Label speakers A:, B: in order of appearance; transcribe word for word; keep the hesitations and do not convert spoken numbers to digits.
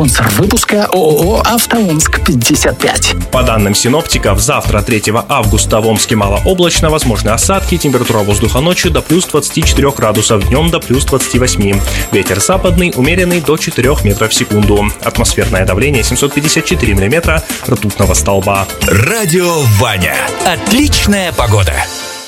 A: Спонсор выпуска ООО «АвтоОмск пятьдесят пять».
B: По данным синоптиков, завтра, третьего августа, в Омске малооблачно, возможны осадки, температура воздуха ночью до плюс двадцати четырёх градусов, днем до плюс двадцати восьми. Ветер западный, умеренный до четырёх метров в секунду. Атмосферное давление семьсот пятьдесят четыре миллиметра ртутного столба.
C: Радио Ваня. Отличная погода.